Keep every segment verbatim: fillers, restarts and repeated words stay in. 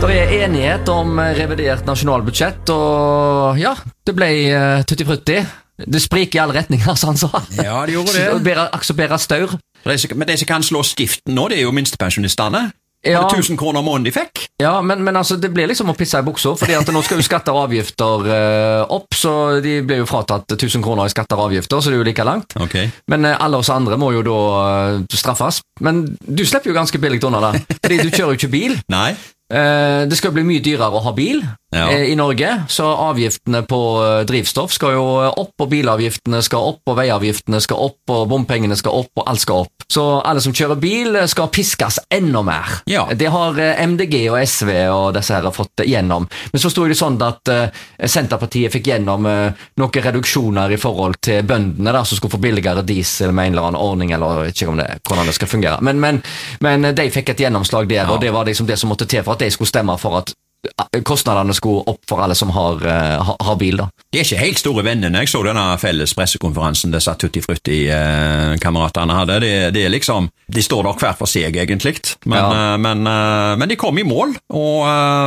Det er enighet om revidert nasjonalbudsjett, og ja, det ble uh, tutti frutti. Det spriker i alle retninger, som han sa. Ja, det gjorde det. Bedre, altså bedre staur. Men de som kan slå stiften nå, det er jo minstepensjonistene. Ja. Var det tusen kroner om måneden de fikk? Ja, men, men altså, det blir liksom å pisse i bukser, fordi at nå skal jo skatter og avgifter uh, opp, så de blir jo fratatt tusen kroner i skatter og avgifter, så det er jo like langt. Okay. Men uh, alle oss andre må jo da uh, straffes. Men du slipper jo ganske billig unna det, fordi du kjører jo ikke bil. Nei. Uh, det skal bli mye dyrere å ha bil ja. uh, i Norge, så avgiftene på uh, drivstoff skal jo opp, og bilavgiftene skal opp, og veiavgiftene skal opp, og bompengene skal opp, og alt skal opp. Så alle som kjører bil skal piskes enda mer. Ja. Det har uh, M D G og S V og disse her fått gjennom. Men så stod det sånn at uh, Senterpartiet fikk gjennom uh, noen reduksjoner i forhold til bøndene der, som skulle få billigere diesel med en eller annen ordning, eller ikke om det, hvordan det skal fungere. Men, men, men de fikk et gjennomslag der, ja. Og det var liksom det som måtte til for at de skulle stemme for at kostnadene skulle opp for alle som har, uh, har bil da. De er ikke helt store vennene. Jeg så denne felles pressekonferansen disse Tutti Frutti-kameratene hadde. Det, det er liksom, de står der hver for seg egentlig, men, ja. uh, men, uh, men de kom i mål, og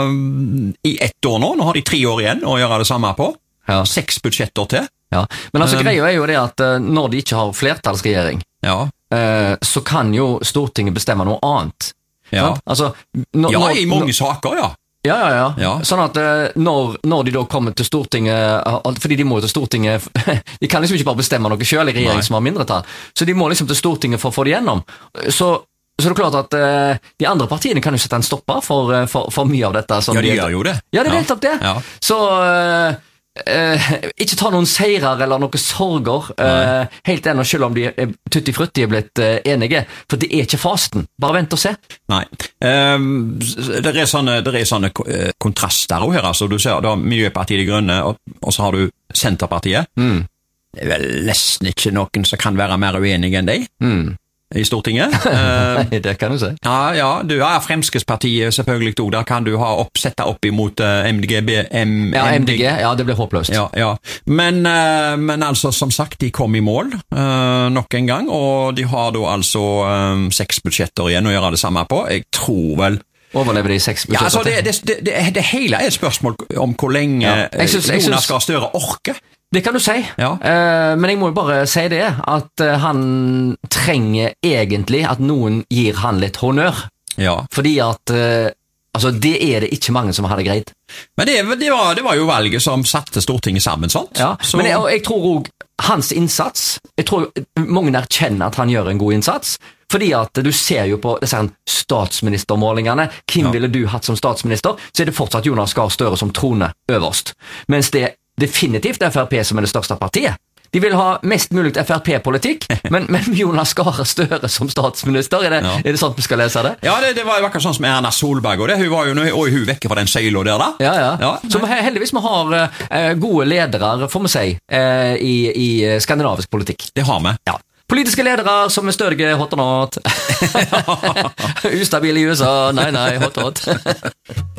uh, i ett år nå, nå har de tre år igjen å gjøre det samme på. Ja. Seks budsjetter til. Ja. Men altså um, greia er jo det at uh, når de ikke har flertallsregjering, ja. uh, så kan jo Stortinget bestemme noe annet. Ja, altså, når, ja når, i mange når, saker, ja. Ja, ja, ja. ja. Sånn at når, når de da kommer til Stortinget, fordi de må til Stortinget, de kan liksom ikke bare bestemme noe selv i regjering Nei. Som har mindretall, så de må liksom til Stortinget for å få det gjennom. Så, så det er klart at uh, de andre partiene kan jo sette en stopper for, for, for mye av dette. Ja, de, de gjør jo det. Ja, det er helt ja. opp det. Ja. Så... Uh, Uh, ikke ta noen seirer eller noen sorger uh, helt ennå, selv om de er tutti frutti er blitt uh, enige, for det er ikke fasten. Bare vent og se. Nei. Um, det er sånne, det er sånne uh, kontraster her, altså. Du ser, du har Miljøpartiet De Grønne, og, og så har du Senterpartiet. Mm. Det er vel nesten ikke noen som kan være mer uenige enn deg. Mm. I Stortinget. Nei, det kan du si. Ja, ja, du har Fremskrittspartiet selvfølgelig også, der kan du ha opp, sette opp imot uh, M D G, B, M, ja, M D G, ja, det blir håpløst. Ja, ja. Men, uh, men altså, som sagt, de kom i mål uh, nok en gang, og de har da altså um, seks budsjetter igjen å gjøre det samme på. Jeg tror vel Overlever de seks budsjetter? Ja, altså, det, det, det, det, det hele er et spørsmål om hvor lenge ja. jeg synes, jeg Jonas Gahr Støre orker. Det kan du si, ja. uh, men jeg må jo bare si det, at uh, han trenger egentlig at noen gir han litt honnør. Ja. Fordi at, uh, altså det er det ikke mange som hadde greit. Men det, det, var, det var jo valget som satte Stortinget sammen, sant? Ja, Så... men jeg, jeg tror også hans innsats, jeg tror mange erkjenner at han gjør en god innsats, fordi at du ser jo på disse statsministermålingene, hvem ja. Ville du hatt som statsminister, så er det fortsatt Jonas Gahr Støre som troner øverst. Mens det definitivt F R P som er det største partiet. De vil ha mest mulig F R P-politikk, men, men Jonas Gahr Støre som statsminister, er det, ja. Er det sånn vi skal lese det? Ja, det, det var jo akkurat sånn som Erna Solberg, og det, hun var jo nå hun vekke fra den søyla der da. Ja, ja. ja Så heldigvis vi har uh, gode ledere, får vi si, uh, i, i skandinavisk politikk. Det har vi. Ja. Politiske ledere som er større hot or not. Ustabil i U S A, nei, nei, hot or not.